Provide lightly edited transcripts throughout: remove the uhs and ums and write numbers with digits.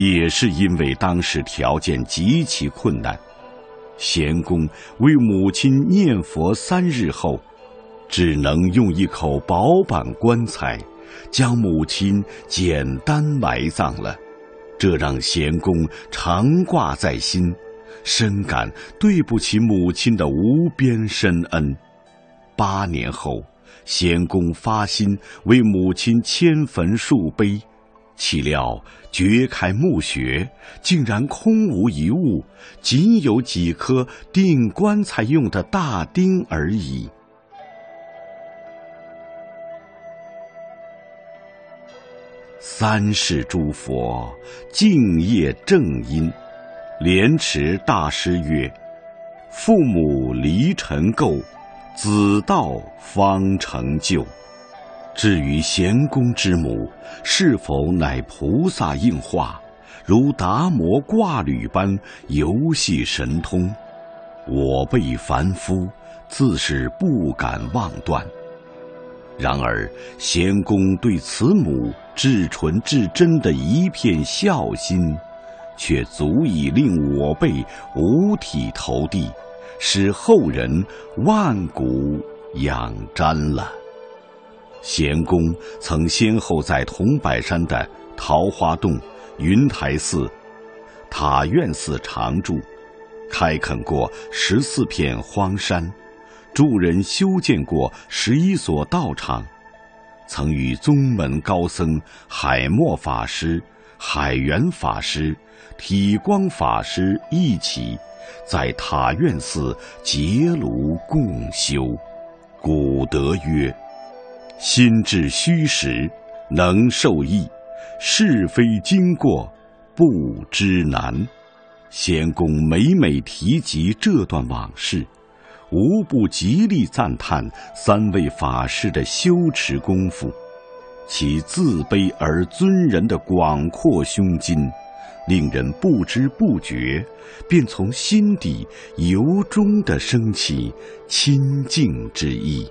也是因为当时条件极其困难，贤公为母亲念佛3日后，只能用一口薄板棺材将母亲简单埋葬了，这让贤公常挂在心，深感对不起母亲的无边深恩。8年后，贤公发心为母亲迁坟树碑，岂料掘开墓穴，竟然空无一物，仅有几颗钉棺材用的大钉而已。3世诸佛敬业正因，莲池大师曰：父母离尘垢，子道方成就。至于贤公之母是否乃菩萨应化，如达摩挂履般游戏神通，我辈凡夫自是不敢妄断。然而贤公对慈母至纯至真的一片孝心，却足以令我辈五体投地，使后人万古仰瞻了。贤公曾先后在桐柏山的桃花洞、云台寺、塔院寺常住，开垦过14片荒山，助人修建过11所道场，曾与宗门高僧海默法师、海源法师、体光法师一起在塔院寺结庐共修。古德曰：心至虚实，能受益；是非经过，不知难。贤公每每提及这段往事，无不极力赞叹3位法师的修持功夫，其自卑而尊人的广阔胸襟，令人不知不觉便从心底由衷地升起亲近之意。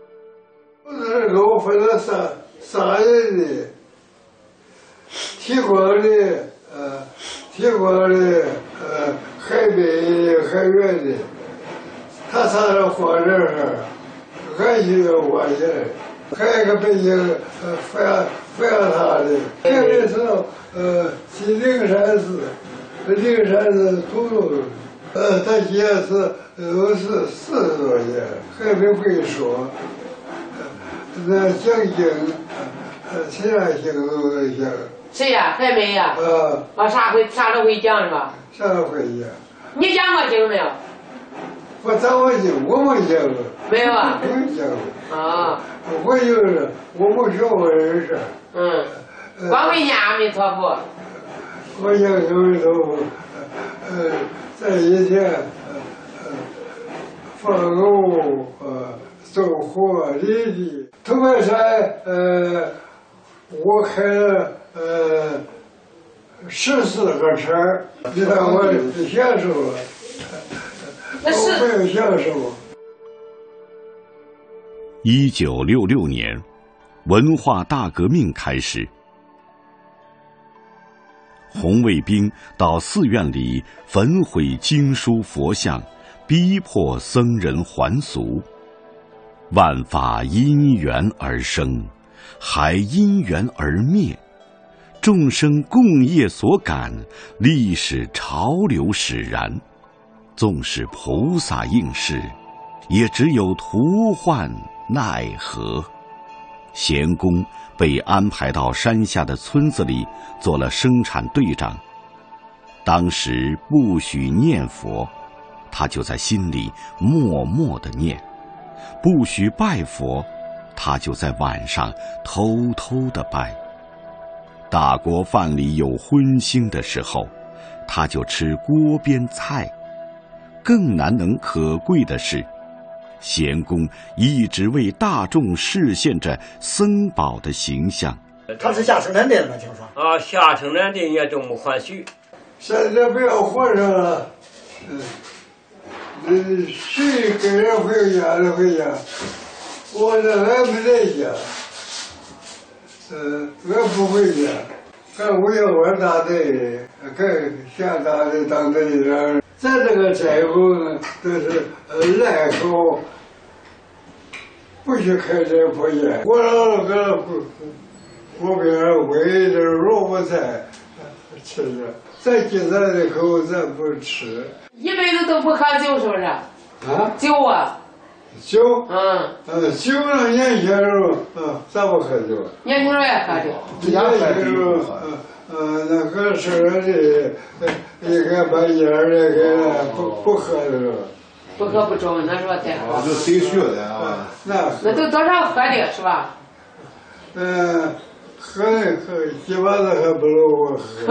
我分了三人的，提光的，海北海远的，他上了火车上，俺就我去，还有个北京扶阳他的，那个时候去灵山寺土路，他也是都是40多年，还没会说。那讲经，其他经都能讲。 谁呀？海梅呀？啥都会讲是吧？ 啥都会讲。 你讲过经没有？ 我讲过经，我没讲过。 没有啊？ 没讲过。 啊。 我就是我没学过人事。 光会念阿弥陀佛。 我念阿弥陀佛，在以前，放牛走火犁地。桐柏山，我开了14个车，你看我享受了，我没有享受。 1966年，文化大革命开始，红卫兵到寺院里焚毁经书佛像，逼迫僧人还俗。万法因缘而生，还因缘而灭，众生共业所感，历史潮流使然。纵使菩萨应是，也只有徒唤奈何。贤公被安排到山下的村子里做了生产队长，当时不许念佛，他就在心里默默地念；不许拜佛，他就在晚上偷偷地拜。大锅饭里有荤腥的时候，他就吃锅边菜。更难能可贵的是，贤公一直为大众示现着僧宝的形象。 他是下生产队的吗？听说下生产队也都没还许。 现在不要和尚了，谁跟人回家就回家，我这俺没在家，俺不回家。 跟吴英文大队，跟县大队当队长，在这个寨后呢，都是赖口，不许开斋破烟。我让个锅边煨着萝卜菜吃着，再进咱的口咱不吃。 一辈子都不喝酒，是不是？ 啊？ 酒啊？ 酒？酒呢，年轻时候，咱不喝酒。 年轻时候也喝酒。 年轻时候，那个是的，应该把烟儿那个不喝的了。 不喝不中，那说太好。 就谁学的啊？ 那都多少喝的是吧？ 喝基本上还不如我喝。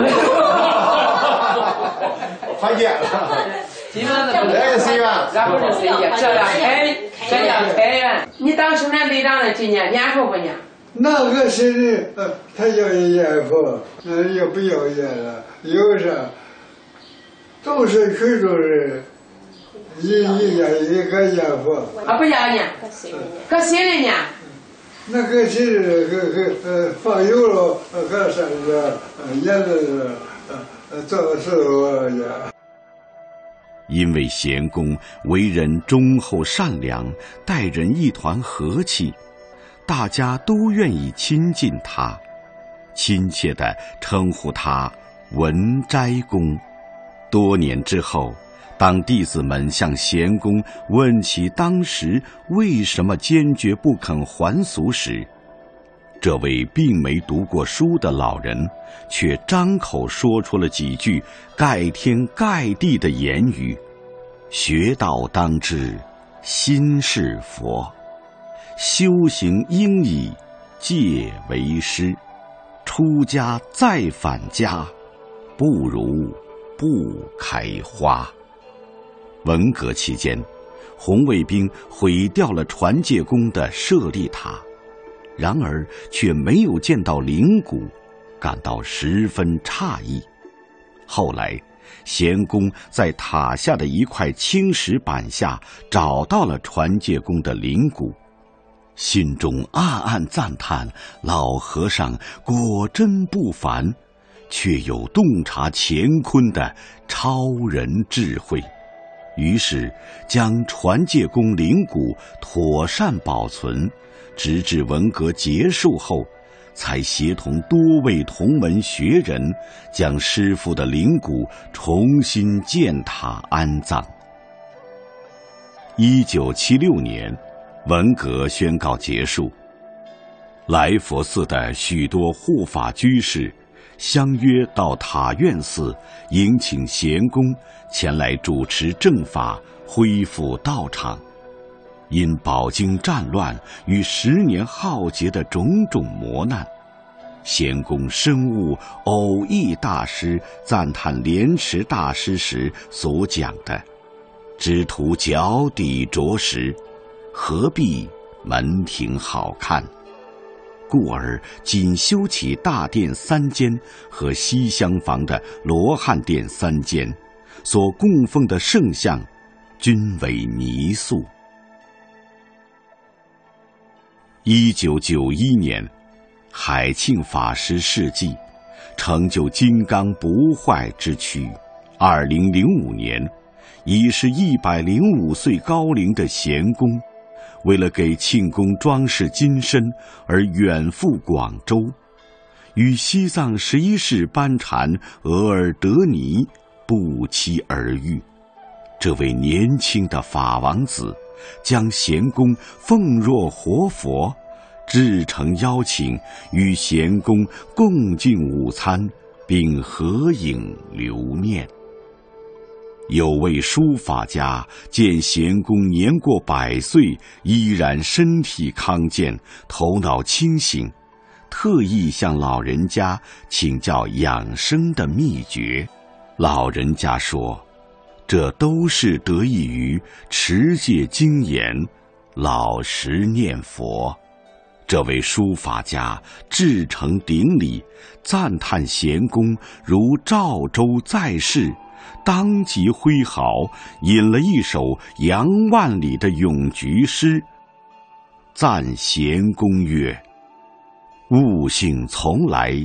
犯贱了。 基本上不来随缘， 咱不是随缘，这样开源。你当生产队长的今年念佛不念？ 那个是他要念佛，也不要念了，有啥？都是群众人，一年一个念佛。 不要念，搁心里念。 那个是放油了，搁上着，念的做事呀。 因为贤公为人忠厚善良，待人一团和气，大家都愿意亲近他，亲切地称呼他文斋公。多年之后，当弟子们向贤公问起当时为什么坚决不肯还俗时，这位并没读过书的老人却张口说出了几句盖天盖地的言语：学道当知心是佛，修行应以戒为师，出家再返家，不如不开花。文革期间，红卫兵毁掉了传戒宫的舍利塔，然而却没有见到灵骨，感到十分诧异。后来贤公在塔下的一块青石板下找到了传戒宫的灵骨，心中暗暗赞叹老和尚果真不凡，却有洞察乾坤的超人智慧。于是将传戒宫灵骨妥善保存，直至文革结束后，才协同多位同门学人将师父的灵骨重新建塔安葬。1976年，文革宣告结束，来佛寺的许多护法居士相约到塔院寺迎请贤公前来主持正法，恢复道场。因饱经战乱与10年浩劫的种种磨难，贤公深悟偶益大师赞叹莲池大师时所讲的只图脚底着实，何必门庭好看，故而仅修起大殿3间和西厢房的罗汉殿3间，所供奉的圣像均为泥塑。1991年，海庆法师事迹，成就金刚不坏之躯。2005年，已是105岁高龄的贤公，为了给庆功装饰金身而远赴广州，与西藏11世班禅额尔德尼不期而遇。这位年轻的法王子将贤公奉若活佛，至诚邀请与贤公共进午餐，并合影留念。有位书法家见贤公年过100岁，依然身体康健，头脑清醒，特意向老人家请教养生的秘诀。老人家说，这都是得益于持戒精严，老实念佛。这位书法家至诚顶礼，赞叹贤公如赵州在世，当即挥毫引了一首杨万里的咏菊诗，赞贤公曰：悟性从来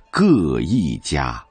各一家。